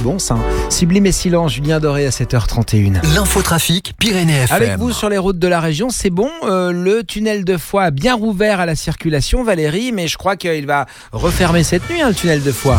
bon ça. Sublime et Silence, Julien Doré à 7h31. L'infotrafic Pyrénées FM. Avec vous sur les routes de la région, c'est bon, le tunnel de Foix a bien rouvert à la circulation, Valérie, mais je crois qu'il va refermer cette nuit, le tunnel de Foix.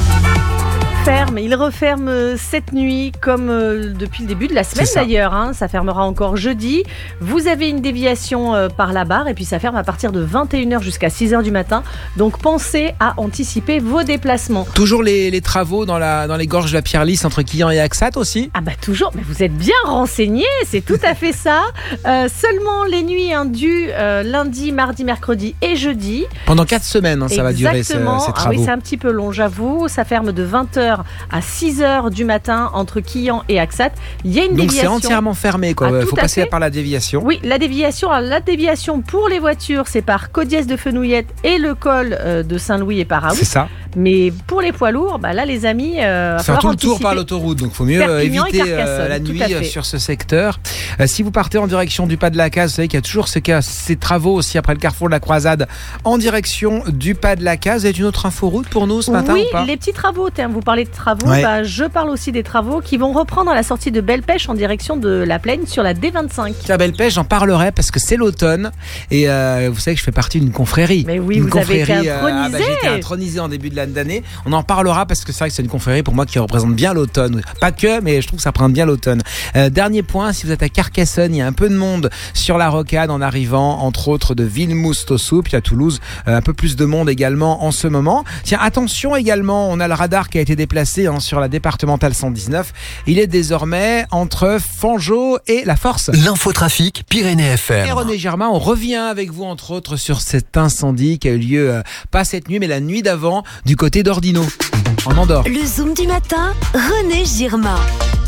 Il referme cette nuit comme depuis le début de la semaine d'ailleurs. Ça fermera encore jeudi. Vous avez une déviation par la barre et puis ça ferme à partir de 21h jusqu'à 6h du matin. Donc pensez à anticiper vos déplacements. Toujours les travaux dans les gorges de la Pierre-Lys entre Quillan et Axat aussi ? Ah bah toujours, mais vous êtes bien renseignés, c'est tout à fait ça. Seulement les nuits du lundi, mardi, mercredi et jeudi. Pendant 4 semaines, ça va durer ces travaux. Ah oui, c'est un petit peu long, j'avoue. Ça ferme de 20h à 6h du matin entre Quillan et Axat. Il y a une déviation. Donc c'est entièrement fermé, quoi. Il faut passer par la déviation. Oui, la déviation. Alors, la déviation pour les voitures, c'est par Caudiès de Fenouillette et le col de Saint-Louis et Paraout. C'est ça. Mais pour les poids lourds, là les amis, c'est un tout le tour par l'autoroute, donc il faut mieux éviter la nuit sur ce secteur. Si vous partez en direction du Pas de la Case, vous savez qu'il y a toujours ces travaux aussi après le carrefour de la Croisade en direction du Pas de la Case. Vous avez une autre inforoute pour nous ce matin ou pas ? Oui, les petits travaux. Vous parlez de travaux, je parle aussi des travaux qui vont reprendre à la sortie de Belle-Pêche en direction de la Plaine sur la D25. À Belle-Pêche, j'en parlerai parce que c'est l'automne et vous savez que je fais partie d'une confrérie. Mais oui, vous avez été intronisé. J'ai été intronisé en début d'année. On en parlera parce que c'est vrai que c'est une confrérie pour moi qui représente bien l'automne. Pas que, mais je trouve que ça représente bien l'automne. Dernier point, si vous êtes à Carcassonne, il y a un peu de monde sur la rocade en arrivant, entre autres, de Villemousse-Taussault. Puis à Toulouse, un peu plus de monde également en ce moment. Tiens, attention également, on a le radar qui a été déplacé sur la départementale 119. Il est désormais entre Fangeau et La Force. L'infotrafic Pyrénées FM. Et René Germain, on revient avec vous, entre autres, sur cet incendie qui a eu lieu, pas cette nuit, mais la nuit d'avant, du côté d'Ordino, en Andorre. Le Zoom du matin, René Girma.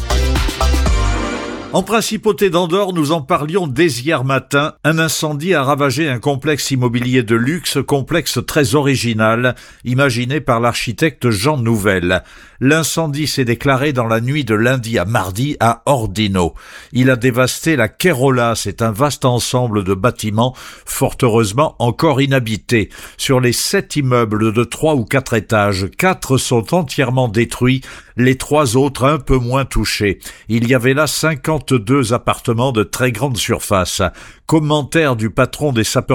En principauté d'Andorre, nous en parlions dès hier matin. Un incendie a ravagé un complexe immobilier de luxe, complexe très original, imaginé par l'architecte Jean Nouvel. L'incendie s'est déclaré dans la nuit de lundi à mardi à Ordino. Il a dévasté la Kérola, c'est un vaste ensemble de bâtiments, fort heureusement encore inhabités. Sur les 7 immeubles de 3 ou 4 étages, 4 sont entièrement détruits, les 3 autres un peu moins touchés. Il y avait là 52 appartements de très grande surface. Commentaire du patron des sapeurs